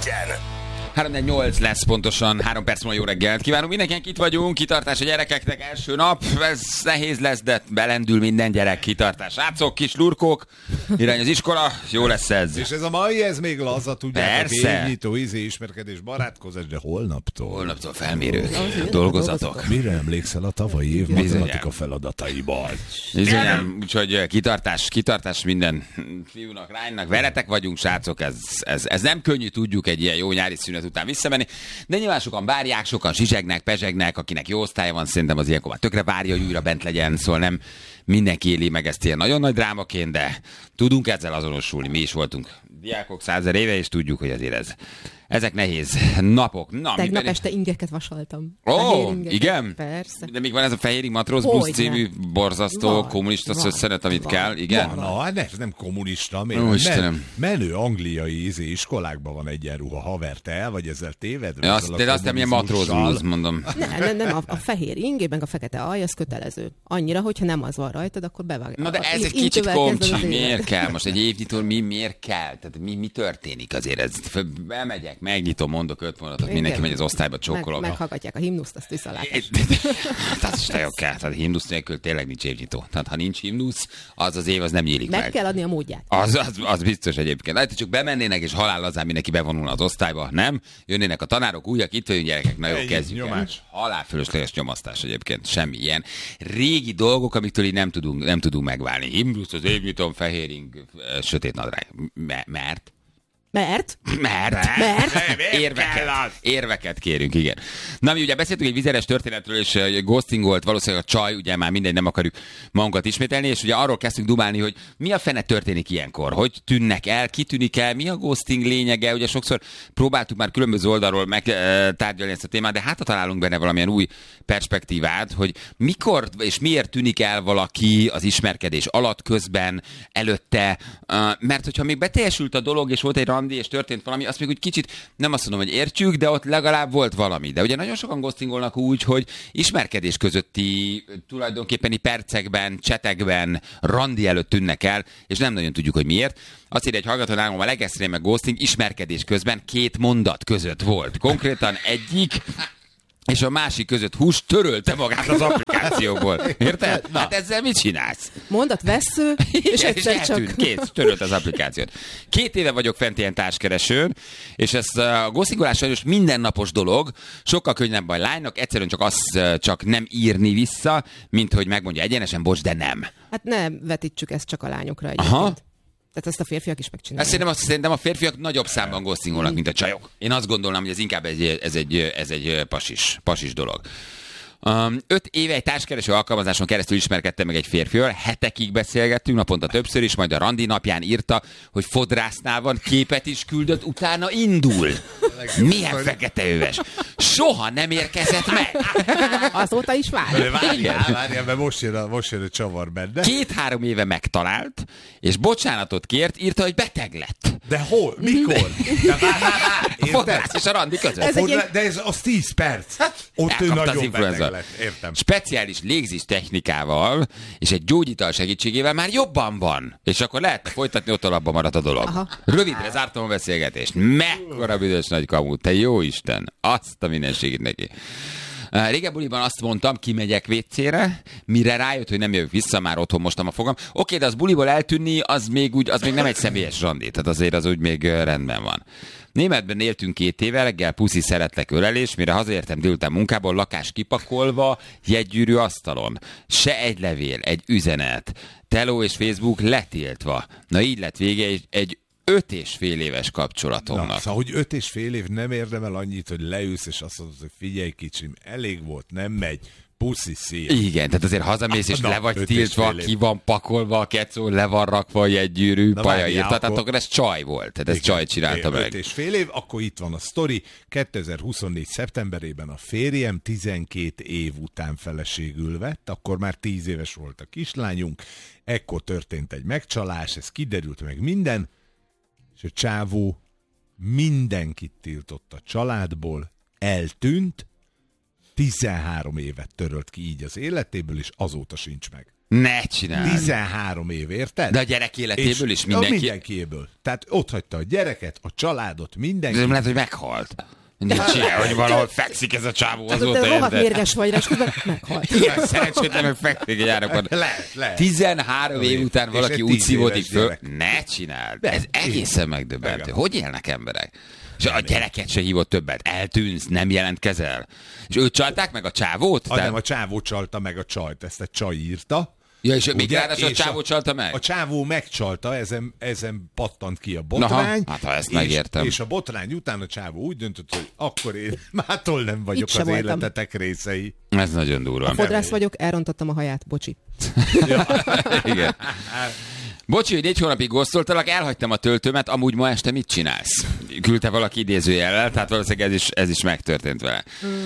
legyen! 3-8 lesz pontosan, 3 perc múlva jó reggelt kívánunk. Mindenkinek itt vagyunk, kitartás a gyerekeknek első nap. Ez nehéz lesz, de belendül minden gyerek, kitartás. Rácok, kis lurkók, irány az iskola, jó lesz ez. És ez a mai, ez még laza, tudjátok, Persze. évnyitó, ismerkedés, barátkozás, de holnaptól. Holnaptól felmérők, dolgozatok. Mire emlékszel a tavalyi év matematika feladataiban? Bizonyám, úgyhogy kitartás minden fiúnak, lánynak. Veretek vagyunk, srácok, ez nem könnyű, tudjuk egy ilyen jó nyári szünet után visszamenni, de nyilván sokan várják, sokan zsizsegnek, pezsegnek, akinek jó osztálya van, szerintem az ilyenkor már tökre várja, hogy újra bent legyen, szóval nem mindenki éli meg ezt ilyen nagyon nagy drámaként, de tudunk ezzel azonosulni, mi is voltunk diákok 100 000 éve, és tudjuk, hogy azért ezek nehéz napok. Na, tegnap este ingeket vasaltam. Ó, igen? Persze. De még van ez a Fehérig Matróz Busz című borzasztó kommunista szösszenet, amit kell, igen? Ez nem kommunista, menő angliai iskolákban van egyenruha, haver, te el vagy ezzel tévedve? De azt nem ilyen matróz blues, mondom. Nem, a fehér ingé, meg a fekete alj, az kötelező. Annyira, hogyha nem az van rajtad, akkor bevág. Na de ez egy kicsit komcsi, miért kell? Most egy évnyitón miért kell? Tehát mi történik azért? Bemegyek, megnyitom, mondok 5 mondatot, mindenki megy az osztályba, csókolok. Meghallgatják a himnuszt, azt viszalátás. Tehát is nagyon kell. Tehát himnusz nélkül tényleg nincs évnyitó. Tehát ha nincs himnusz, az év az nem nyílik meg. Meg kell adni a módját. Az biztos egyébként. Lehet, csak bemennének és halál lazán mindenki bevonulna az osztályba, nem? Jönnének a tanárok, újak, itt vagyunk gyerekek, na jó, kezdjük el. Halálfölösleges nyomasztás egyébként, semmi ilyen. Régi dolgok, amiktől így nem tudunk megválni. Himnusz, az évnyitón, fehéring, sötét nadrág. Mert? Érveket kérünk, igen. Na, mi ugye beszéltünk egy vizeres történetről, és ghostingolt valószínűleg a csaj, ugye már mindegy, nem akarjuk magunkat ismételni, és ugye arról kezdtünk dumálni, hogy mi a fene történik ilyenkor, hogy tűnnek el, ki tűnik el, mi a ghosting lényege, ugye sokszor próbáltuk már különböző oldalról megtárgyalni ezt a témát, de hát találunk benne valamilyen új perspektívát, hogy mikor és miért tűnik el valaki az ismerkedés alatt, közben, előtte, mert hogyha még beteljesült a dolog, és volt egy randi, és történt valami, azt még úgy kicsit nem azt mondom, hogy értjük, de ott legalább volt valami. De ugye nagyon sokan ghostingolnak úgy, hogy ismerkedés közötti tulajdonképpeni percekben, csetekben, randi előtt tűnnek el, és nem nagyon tudjuk, hogy miért. Azt írja egy hallgató nálom, a legextrémebb ghosting ismerkedés közben 2 mondat között volt. Konkrétan egyik és a másik között hús törölte magát az applikációból. Érted? Na. Hát ezzel mit csinálsz? Mondat vessző, és egyszer csak... Kész, törölt az applikációt. 2 éve vagyok fent ilyen társkeresőn, és ez a ghostingolás sajnos mindennapos dolog, sokkal könnyebb a lánynak, egyszerűen csak nem írni vissza, mint hogy megmondja egyenesen, bocs, de nem. Hát ne vetítsük ezt csak a lányokra egyébként. Aha. Tehát ezt a férfiak is megcsinálják. Szerintem a férfiak nagyobb számban ghostingolnak, mint a csajok. Én azt gondolnám, hogy ez inkább ez egy pasis dolog. 5 éve egy társkereső alkalmazáson keresztül ismerkedtem meg egy férfival, hetekig beszélgettünk, naponta többször is, majd a randi napján írta, hogy fodrásznál van, képet is küldött, utána indul. Milyen feketeöves. Soha nem érkezett meg. Azóta is várj. Várjál, mert most jön a csavar benne. 2-3 éve megtalált, és bocsánatot kért, írta, hogy beteg lett. De hol? Mikor? A fodrász és a randi között. De ez az 10 perc. Ott ő nagyon beteg lett. Értem. Speciális légzés technikával és egy gyógyital segítségével már jobban van. És akkor lehetne folytatni, ott alapban maradt a dolog. Aha. Rövidre zártam a beszélgetést. Mekkora büdös nagy kamu, te jó Isten. Azt a mindenségét neki. Régen buliban azt mondtam, kimegyek vécére, mire rájött, hogy nem jövök vissza, már otthon mostam a fogam. Oké, de az buliból eltűnni, az még nem egy személyes randi, tehát azért az úgy még rendben van. Németben éltünk 2 éve, reggel puszi szeretlek ölelés, mire hazaértem délután munkából, lakás kipakolva, jegygyűrű asztalon. Se egy levél, egy üzenet, teló és Facebook letiltva. Na így lett vége egy 5,5 éves kapcsolatomnak. Na, szóval, hogy 5,5 év nem érdemel annyit, hogy leülsz, és azt mondod, hogy figyelj kicsim, elég volt, nem megy, puszi, szia. Igen, tehát azért hazamész, és le vagy tiltva, ki van pakolva, a kecó, le van rakva egy gyűrű, paja írta, tehát akkor ez csaj volt, tehát ez csaj csinálta meg. 5,5 év, akkor itt van a sztori, 2024. szeptemberében a férjem 12 év után feleségül vett, akkor már 10 éves volt a kislányunk, ekkor történt egy megcsalás, ez kiderült meg minden, és a csávó mindenkit tiltott a családból, eltűnt, 13 évet törölt ki így az életéből, és azóta sincs meg. Ne csinálj! 13 év, érted? De a gyerek életéből is mindenki... Mindenkiéből. Tehát ott hagyta a gyereket, a családot, mindenki. De nem lehet, hogy meghalt. Nincs ilyen, hogy valahol fekszik ez a csávó azóta. De rohadt mérges vagy, és közben meghalt. Igen, szerencsétlen, meg fekszik egy árakon. Lehet. 13 év után valaki úgy szívódik föl. gyerek. Ne csináld! De, Ez egészen megdöbbentő. Hogy élnek emberek? És a gyereket se hívott többet. Eltűnsz, nem jelentkezel. És őt csalták meg a csávót? Nem, a csávó csalta meg a csajt. Ezt egy csaj írta. Ja, és még Ugye? ráadásul a És csávó csalta meg? A csávó megcsalta, ezen pattant ki a botrány. Aha, hát ha ezt megértem. És a botrány után a csávó úgy döntött, hogy akkor én mától nem vagyok Itt az sem voltam. életetek részei. Ez nagyon durva. Fodrász vagyok, elrontottam a haját, bocsi. Igen. Bocsi, hogy 4 hónapig gosztoltalak, elhagytam a töltőmet, amúgy ma este mit csinálsz? Küldte valaki idézőjellel, tehát valószínűleg ez is megtörtént vele.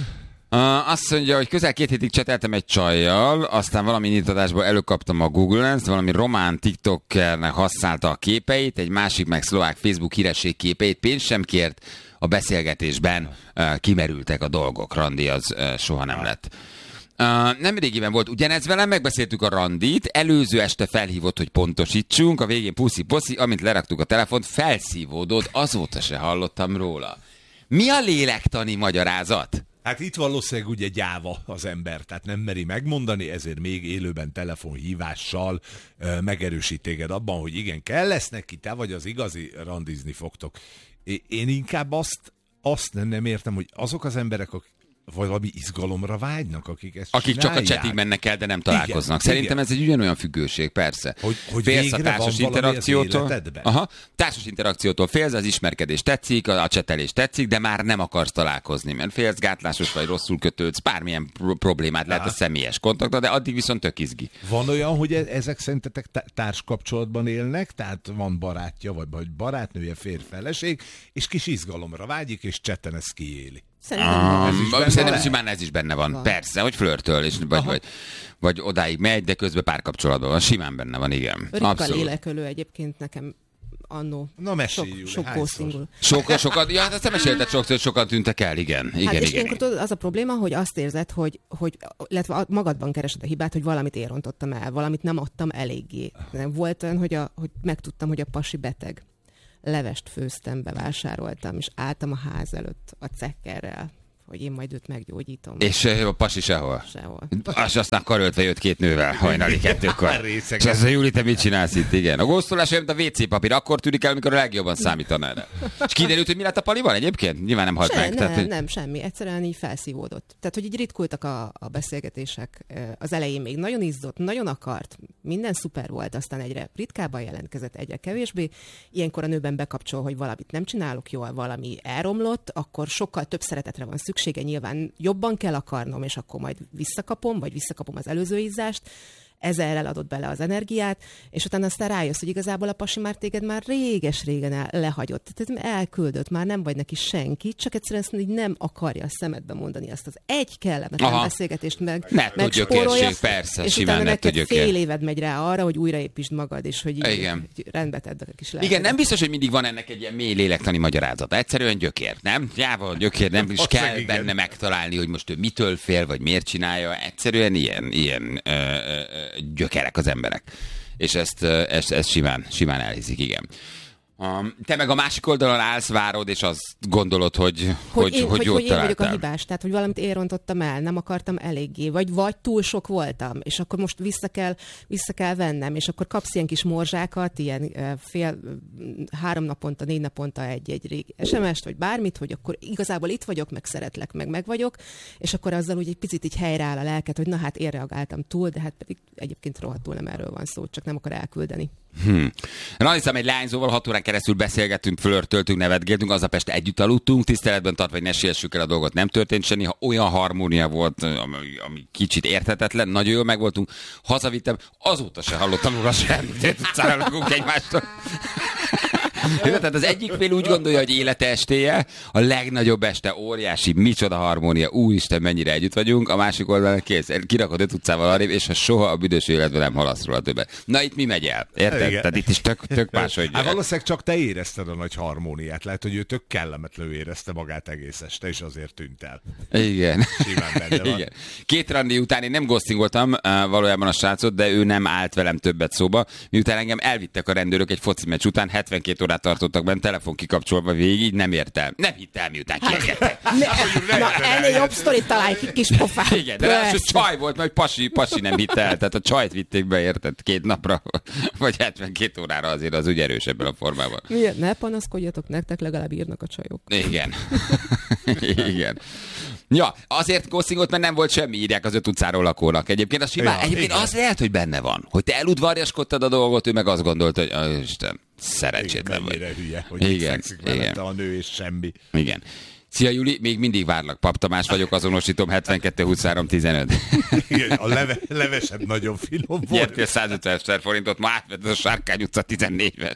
Azt mondja, hogy közel 2 hétig cseteltem egy csajjal, aztán valami nyitadásból előkaptam a Google-en, valami román TikTokernek használta a képeit, egy másik meg szlovák Facebook híresség képeit, pénzt sem kért, a beszélgetésben kimerültek a dolgok, randi az soha nem lett. Nem régiben volt ugyanez velem, megbeszéltük a randit, előző este felhívott, hogy pontosítsunk, a végén puszi-poszi, amint leraktuk a telefont, felszívódott, azóta se hallottam róla. Mi a lélektani magyarázat? Hát itt valószínűleg ugye gyáva az ember, tehát nem meri megmondani, ezért még élőben telefonhívással megerősít téged abban, hogy igen, kell lesz neki, te vagy az igazi, randizni fogtok. Én inkább azt nem értem, hogy azok az emberek, akik valami izgalomra vágynak, akik ezt Akik csinálják. csak a csetig mennek el, de nem találkoznak. Igen, Szerintem ez egy ugyanolyan függőség, persze. Hogy félsz a végre társas van valami az interakciótól. életedben. Aha, társas interakciótól félsz, az ismerkedés tetszik, a csetelés tetszik, de már nem akarsz találkozni, mert félsz, gátlásos vagy, rosszul kötődsz, bármilyen problémát lehet a személyes kontaktban, de addig viszont tök izgi. Van olyan, hogy ezek szerintetek társkapcsolatban élnek, tehát van barátja, vagy barátnője, férj-feleség, és kis izgalomra vágyik, és cseten ezt kiéli. Szerintem Simán ez is benne van. Persze, hogy flörtöl, és vagy odáig megy, de közben párkapcsolatban van. Simán benne van, igen. Ritka lélekölő egyébként nekem annó. Na mesélj, Júli, sok ghostingul. Sokat, ja, hát azt mesélted sokszor, hogy sokan tűntek el, igen. Hát és ilyenkor tudod, az a probléma, hogy azt érzed, hogy illetve magadban keresed a hibát, hogy valamit én rontottam el, valamit nem adtam eléggé. Volt olyan, hogy megtudtam, hogy a pasi beteg. Levest főztem, bevásároltam, és álltam a ház előtt a cekkerrel, hogy én majd őt meggyógyítom. És a pasi sehol? Sehol. És aztán karöltve jött 2 nővel hajnali 2-kor. És ez a Júli, te mit csinálsz itt? Igen. A góztolás olyan, mint a WC papír, akkor tűnik el, amikor a legjobban számítaná rá. És kiderült, hogy mi lett a palival egyébként? Nyilván nem halt meg. Nem, semmi. Egyszerűen így felszívódott. Tehát, hogy így ritkultak a beszélgetések. Az elején még nagyon izzott, nagyon akart, minden szuper volt, aztán egyre ritkábban jelentkezett, egyre kevésbé. Ilyenkor a nőben bekapcsol, hogy valamit nem csinálok jól, valami elromlott, akkor sokkal több szeretetre van szüksége, nyilván jobban kell akarnom, és akkor majd visszakapom az előző izzást, ezzel adott bele az energiát, és utána aztán rájössz, hogy igazából a pasi már téged már réges-régen lehagyott. Tehát elküldött, már nem vagy neki senki, csak egyszerűen azt mondja, hogy nem akarja a szemedbe mondani azt az egy kellemetlen beszélgetést megspórolja, persze, és simán utána neked gyökér. fél éved megy rá arra, hogy újraépítsd magad, és hogy így rendbe tedd a kis lehetőt. Igen, nem biztos, hogy mindig van ennek egy ilyen mély lélektani magyarázata. Egyszerűen gyökér, nem? Jával gyökér, nem is kell benne megtalálni, hogy most ő mitől fél, vagy miért csinálja. Egyszerűen ilyen gyökerek az emberek. És ezt simán elhiszik, igen. Te meg a másik oldalon állsz, várod, és azt gondolod, hogy jót találtál. Én vagyok a hibás, tehát hogy valamit én rontottam el, nem akartam eléggé, vagy túl sok voltam, és akkor most vissza kell vennem, és akkor kapsz ilyen kis morzsákat, ilyen 3 naponta, 4 naponta egy SMS-t, vagy bármit, hogy akkor igazából itt vagyok, meg szeretlek, meg vagyok, és akkor azzal úgy egy picit így helyreáll a lelked, hogy na hát én reagáltam túl, de hát pedig egyébként rohadtul nem erről van szó, csak nem akar elküldeni. Randiztam egy lányzóval, 6 órán keresztül beszélgettünk, flörtöltünk, nevetgéltünk, aznap este együtt aludtunk, tiszteletben tartva, hogy ne siessük el a dolgot, nem történt semmi, ha olyan harmónia volt, ami kicsit érthetetlen, nagyon jól megvoltunk, hazavittem, azóta se hallottam róla semmit, utcára lakunk egymástól. Tehát az egyik fél úgy gondolja, hogy élete estéje, a legnagyobb este, óriási, micsoda harmónia, úristen, mennyire együtt vagyunk, a másik oldalon kész, kirakod 5 utcával arrébb, és ha soha a büdös életben nem hallasz róla többet. Na itt mi megy el? Érted? Igen. Tehát itt is tök máshogy. Hát valószínűleg csak te érezted a nagy harmóniát. Lehet, hogy ő tök kellemetlenül érezte magát egész este, és azért tűnt el. Igen. Simán benne van. Igen. 2 randi után én nem ghostingoltam valójában a srácot, de ő nem állt velem többet szóba. Miután engem elvittek a rendőrök egy foci meccs után, 72 órát tartottak benne, telefon kikapcsolva végig, nem értem. Nem hittem, miután kiengedtek. Na, ennél jobb sztorit találj ki, kis pofán. Igen, de ráadásul csaj volt, mert pasi nem hitte el. Tehát a csajt vitték be, érted, 2 napra, vagy 72 órára, azért az úgy erős ebben a formában. Miért? Ne panaszkodjatok, nektek legalább írnak a csajok. Igen. Igen. Ja, azért ghostingolt, mert nem volt semmi, írják az 5 utcáról lakónak. Egyébként az simán, egyébként az lehet, hogy benne van, hogy te eludvarjaskodtad a dolgot, ő meg azt gondolta, hogy Isten, szerencsétlen vagy. Mennyire hülye, hogy itt fekszik mellette a nő és semmi. Igen. Szia Juli, még mindig várlak. Pap Tamás vagyok, azonosítom 72 23 15. Igen, a levesebb nagyon finom volt. Nyertél 150 000 forintot, ma átvetted a Sárkány utca 14-ben.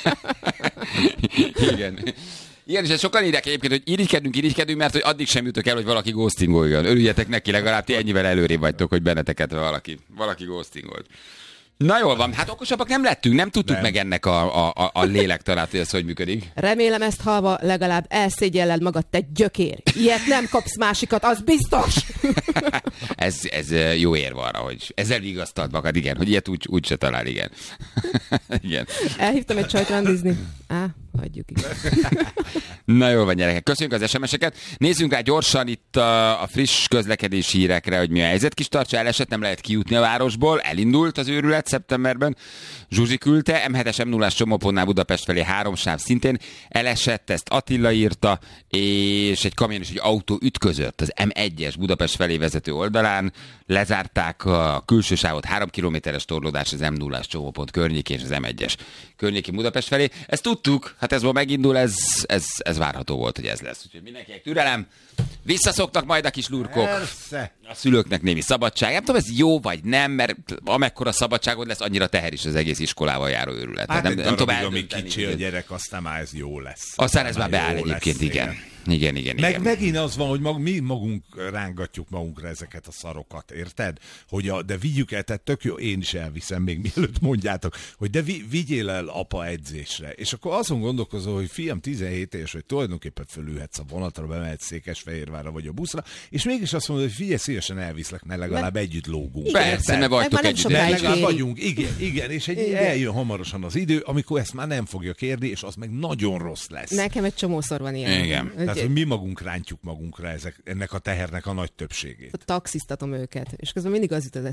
Igen. Igen, és ezt sokan írják egyébként, hogy irigykedünk, mert hogy addig sem jutok el, hogy valaki ghostingoljon. Örüljetek neki, legalább ti ennyivel előrébb vagytok, hogy benneteket valaki ghostingolt. Na jól van, hát okosabbak nem lettünk, nem tudtuk meg ennek a lélektanát, hogy ez hogy működik. Remélem ezt hallva legalább elszégyelled magad, te gyökér. Ilyet nem kapsz másikat, az biztos. ez jó érv arra, hogy ezzel vigasztalt magad, igen, hogy ilyet úgy se talál, igen. Igen. Elhívtam egy csajt randizni. Hagyjuk is. Na jól van, gyerekek. Köszönjük az SMS-eket. Nézzünk rá gyorsan itt a friss közlekedési hírekre, hogy mi a helyzet. Kis Tarcsa elesett, nem lehet kijutni a városból. Elindult az őrület szeptemberben. Zsuzsi küldte, M7-es M0-as csomópontnál Budapest felé 3 sáv szintén elesett, ezt Attila írta, és egy kamion és egy autó ütközött az M1-es Budapest felé vezető oldalán. Lezárták a külső sávot, 3 kilométeres torlódás az M0-as csomópont környékén és az M1-es környéki Budapest felé. Ezt tudtuk, hát ez ma megindul, ez várható volt, hogy ez lesz. Úgyhogy mindenkinek türelem, visszaszoktak majd a kis lurkok. Persze. A szülőknek némi szabadság. Nem tudom, ez jó vagy nem, mert amekkora szabadságod lesz, annyira teher is az egész iskolával járó őrület. Hát nem tudom amíg eldönteni, kicsi a gyerek, aztán már ez jó lesz. aztán ez már beáll egyébként, igen. Igen. Megint az van, hogy mi magunk rángatjuk magunkra ezeket a szarokat, érted? De vigyük el, tehát tök jó, én is elviszem, még mielőtt mondjátok, hogy de vigyél el apa edzésre. És akkor azon gondolkozol, hogy fiam 17 éves, hogy tulajdonképpen fölülhetsz a vonatra, bemehetsz Székesfehérvárra vagy a buszra, és mégis azt mondod, hogy figyelj, szívesen elviszlek, mert legalább együtt lógunk. Persze, mert vagytok Meg együtt. már nem Legalább kéri. vagyunk, igen, és eljön hamarosan az idő, amikor ezt már nem fogja kérni, és az meg nagyon rossz lesz. Nekem egy csomószor van ilyen. Igen. Tehát, hogy mi magunk rántjuk magunkra ennek a tehernek a nagy többségét. Taxisztatom őket, és közben mindig az jut az